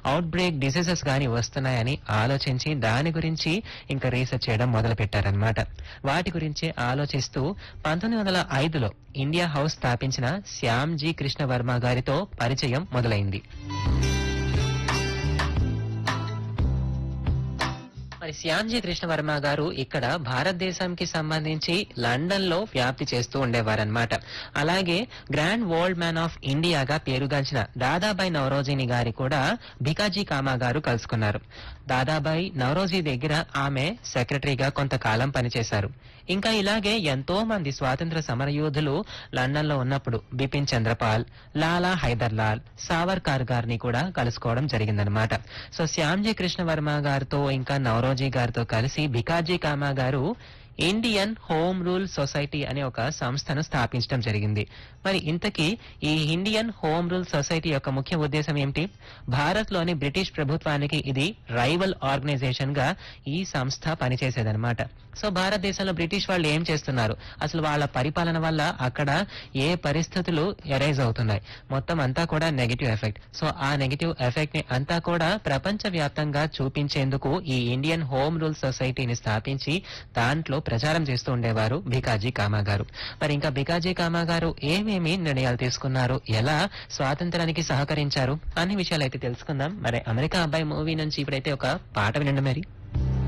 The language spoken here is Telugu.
అవుట్ బ్రేక్ డిసీజెస్ గాని వస్తున్నాయని ఆలోచించి దాని గురించి ఇంకా రీసెర్చ్ చేయడం మొదలు పెట్టారనమాట. వాటి గురించి ఆలోచిస్తూ 1905లో ఇండియా హౌస్ స్థాపించిన శ్యామ్జీ కృష్ణ వర్మ గారితో పరిచయం మొదలైంది. మరి శ్యామ్జీ కృష్ణ వర్మ గారు ఇక్కడ భారతదేశానికి సంబంధించి లండన్ లో వ్యాప్తి చేస్తూ ఉండేవారనమాట. అలాగే గ్రాండ్ వరల్డ్ మ్యాన్ ఆఫ్ ఇండియాగా పేరుగాంచిన దాదాబాయి నౌరోజీని గారి కూడా భికాజీ కామా గారు కలుసుకున్నారు. దాదాబాయి నౌరోజీ దగ్గర ఆమె సెక్రటరీగా కొంతకాలం పనిచేశారు. ఇంకా ఇలాగే ఎంతో మంది స్వాతంత్ర సమరయోధులు లండన్ లో ఉన్నప్పుడు బిపిన్ చంద్రపాల్, లాలా హైదర్లాల్, సావర్కర్ గారిని కూడా కలుసుకోవడం జరిగిందనమాట. సో శ్యామ్జీ కృష్ణ వర్మ గారితో ఇంకా నౌరోజీ గారితో కలిసి భికాజీ కామా గారు ఇండియన్ హోమ్ రూల్ సొసైటీ అనే ఒక సంస్థను స్థాపించడం జరిగింది. మరి ఇంతకీ ఈ ఇండియన్ హోమ్ రూల్ సొసైటీ యొక్క ముఖ్య ఉద్దేశం ఏమిటి? భారత్ లోని బ్రిటిష్ ప్రభుత్వానికి ఇది రైవల్ ఆర్గనైజేషన్ గా ఈ సంస్థ పనిచేసేదన్నమాట. సో భారతదేశంలో బ్రిటిష్ వాళ్ళు ఏం చేస్తున్నారు, అసలు వాళ్ళ పరిపాలన వల్ల అక్కడ ఏ పరిస్థితులు ఎరైజ్ అవుతున్నాయి, మొత్తం అంతా కూడా నెగటివ్ ఎఫెక్ట్. సో ఆ నెగటివ్ ఎఫెక్ట్ ని అంతా కూడా ప్రపంచ వ్యాప్తంగా చూపించేందుకు ఈ ఇండియన్ హోమ్ రూల్ సొసైటీని స్థాపించి దాంట్లో ప్రచారం చేస్తూ ఉండేవారు భికాజీ కామా గారు. మరి ఇంకా భికాజీ కామా గారు ఏమేమి నిర్ణయాలు తీసుకున్నారు, ఎలా స్వాతంత్రానికి సహకరించారు అన్ని విషయాలు అయితే తెలుసుకుందాం. మరి అమెరికా అబ్బాయి మూవీ నుంచి ఇప్పుడైతే ఒక పాట వినండి మరి.